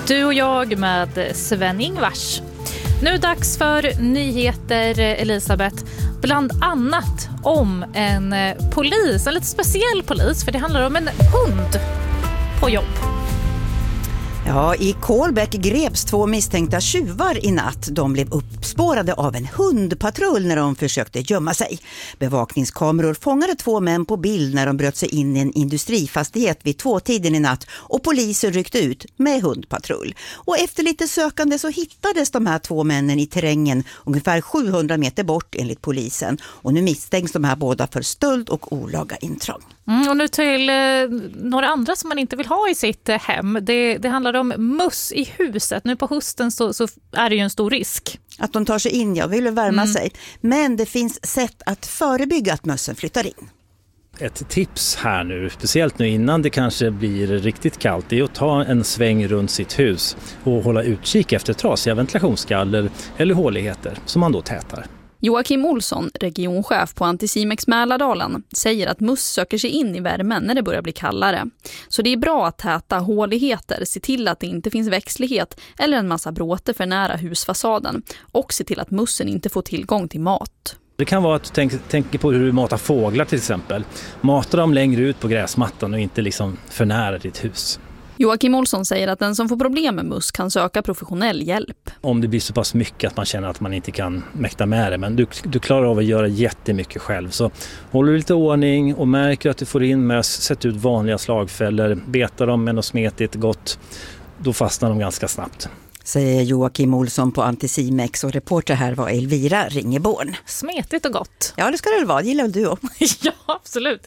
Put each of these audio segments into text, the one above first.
Du och jag med Sven-Ingvars. Nu dags för nyheter, Elisabeth. Bland annat om en polis, en lite speciell polis, för det handlar om en hund på jobb. Ja, i Kolbäck greps 2 misstänkta tjuvar i natt. De blev uppspårade av en hundpatrull när de försökte gömma sig. Bevakningskameror fångade 2 män på bild när de bröt sig in i en industrifastighet vid 2-tiden i natt, och polisen ryckte ut med hundpatrull. Och efter lite sökande så hittades de här 2 männen i terrängen ungefär 700 meter bort enligt polisen. Och nu misstänks de här båda för stöld och olaga intrång. Och nu till några andra som man inte vill ha i sitt hem. Det handlar om möss i huset. Nu på hösten så är det ju en stor risk. Att de tar sig in, ja, vill värma sig. Men det finns sätt att förebygga att mössen flyttar in. Ett tips här nu, speciellt nu innan det kanske blir riktigt kallt, är att ta en sväng runt sitt hus och hålla utkik efter trasiga ventilationsgaller eller håligheter som man då tätar. Joakim Olsson, regionchef på Anticimex Mälardalen, säger att möss söker sig in i värmen när det börjar bli kallare. Så det är bra att täta håligheter, se till att det inte finns växtlighet eller en massa bråte för nära husfasaden, och se till att mössen inte får tillgång till mat. Det kan vara att du tänker på hur du matar fåglar till exempel. Mata dem längre ut på gräsmattan och inte liksom för nära ditt hus. Joakim Olsson säger att den som får problem med möss kan söka professionell hjälp. Om det blir så pass mycket att man känner att man inte kan mäkta med det, men du klarar av att göra jättemycket själv. Så håller du lite ordning och märker att du får in möss, sätt ut vanliga slagfällor, betar dem med något smetigt gott, då fastnar de ganska snabbt. Säger Joakim Olsson på Anticimex, och reporter här var Elvira Ringeborn. Smetigt och gott. Ja, det ska det vara. Gillar du också? Ja, absolut.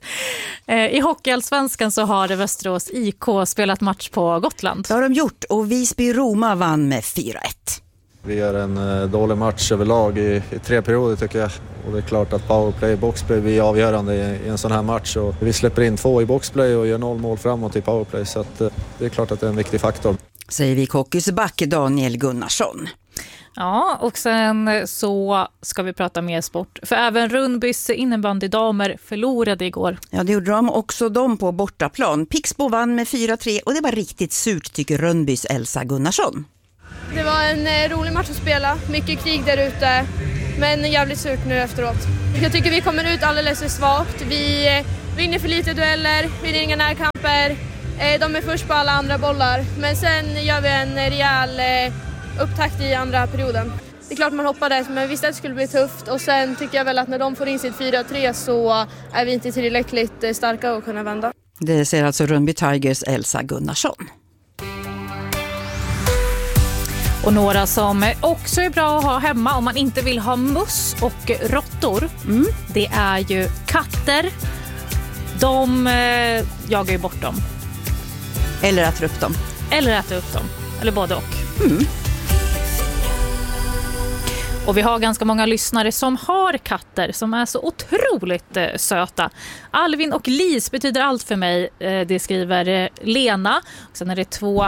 I Hockeyallsvenskan så har Västerås IK spelat match på Gotland. Det har de gjort, och Visby-Roma vann med 4-1. Vi gör en dålig match överlag i 3 perioder tycker jag. Och det är klart att powerplay och boxplay blir avgörande i en sån här match. Och vi släpper in 2 i boxplay och gör 0 mål framåt i powerplay. Så att, det är klart att det är en viktig faktor. Säger vi Hockeys back Daniel Gunnarsson. Ja, och sen så ska vi prata mer sport. För även Rundbys innebandydamer förlorade igår. Ja, det gjorde de också, de på bortaplan. Pixbo vann med 4-3, och det var riktigt surt, tycker Rundbys Elsa Gunnarsson. Det var en rolig match att spela. Mycket krig där ute, men jävligt surt nu efteråt. Jag tycker vi kommer ut alldeles för svagt. Vi vinner för lite dueller, vi vinner inga närkamper. De är först på alla andra bollar, men sen gör vi en rejäl upptakt i andra perioden. Det är klart man hoppades, men visst att det skulle bli tufft. Och sen tycker jag väl att när de får in sitt 4-3 så är vi inte tillräckligt starka att kunna vända. Det säger alltså Rundby Tigers Elsa Gunnarsson. Och några som också är bra att ha hemma om man inte vill ha möss och råttor, det är ju katter. De jagar ju bort dem. Eller äter upp dem. Eller både och. Och vi har ganska många lyssnare som har katter som är så otroligt söta. Alvin och Lis betyder allt för mig, det skriver Lena. Och sen är det 2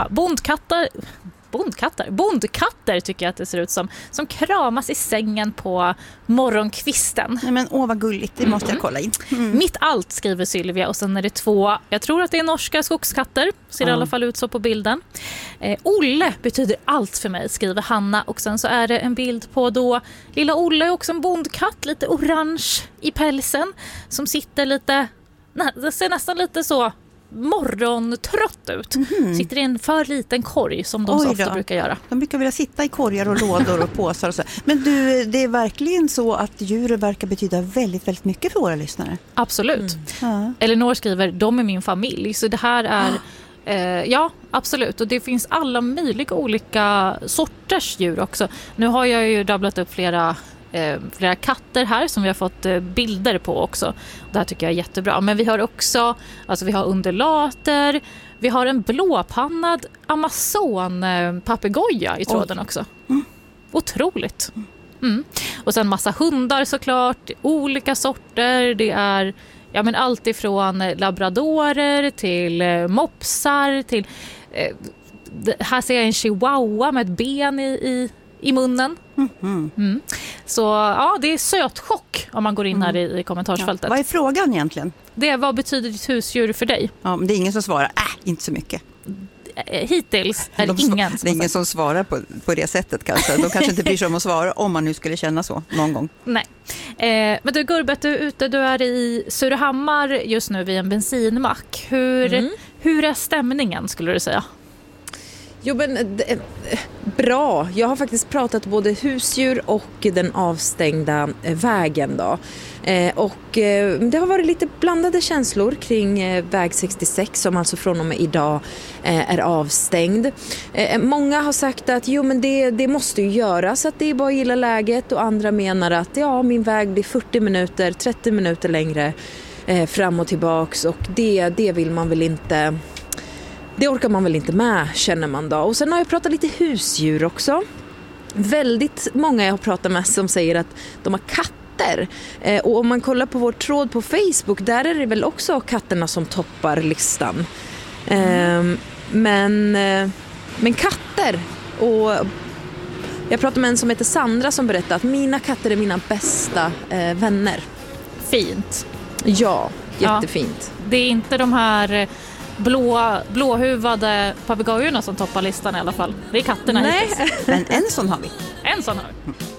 bondkatter tycker jag att det ser ut som kramas i sängen på morgonkvisten. Nej, men vad gulligt, det måste jag kolla in. Mitt allt, skriver Sylvia, och sen är det 2, jag tror att det är norska skogskatter, ser i alla fall ut så på bilden. Olle betyder allt för mig, skriver Hanna, och sen så är det en bild på då lilla Olle, också en bondkatt, lite orange i pälsen, som sitter lite, det ser nästan lite så morgontrött ut. Sitter i en för liten korg som de så ofta brukar göra. De brukar vilja sitta i korgar och lådor och påsar och så. Men du, det är verkligen så att djur verkar betyda väldigt, väldigt mycket för våra lyssnare. Absolut. Elinor skriver, de är min familj. Så det här är ja, absolut. Och det finns alla möjliga olika sorters djur också. Nu har jag ju rabblat upp flera katter här som vi har fått bilder på också. Det här tycker jag är jättebra. Men vi har också, alltså vi har undulater, vi har en blåpannad Amazon-papegoja i tråden också. Otroligt. Och sen massa hundar såklart, olika sorter. Det är allt ifrån labradorer till mopsar till här ser jag en chihuahua med ett ben i munnen. Så ja, det är sötchock om man går in här i kommentarsfältet. Ja. Vad är frågan egentligen? Det är, vad betyder ditt husdjur för dig? Ja, men det är ingen som svarar, inte så mycket. hittills är det ingen som det är ingen som svarar på det sättet kanske. De kanske inte bryr sig om att svara om man nu skulle känna så någon gång. Nej. Men du Gurbet, du är i Surahammar just nu vid en bensinmack. Hur är stämningen skulle du säga? Jo, men bra. Jag har faktiskt pratat både husdjur och den avstängda vägen då. Och det har varit lite blandade känslor kring väg 66 som alltså från och med idag är avstängd. Många har sagt att men det måste ju göras, att det är bara att gilla läget, och andra menar att min väg blir 40 minuter, 30 minuter längre fram och tillbaks, och det vill man väl inte. Det orkar man väl inte med, känner man då. Och sen har jag pratat lite husdjur också. Väldigt många jag har pratat med som säger att de har katter. Och om man kollar på vår tråd på Facebook, där är det väl också katterna som toppar listan. Men katter. Och jag pratade med en som heter Sandra som berättade att mina katter är mina bästa vänner. Fint. Ja, jättefint. Ja, det är inte de här blåhuvade papegojorna som toppar listan i alla fall. Det är katterna. Nej, men en sån har vi. En sån har vi.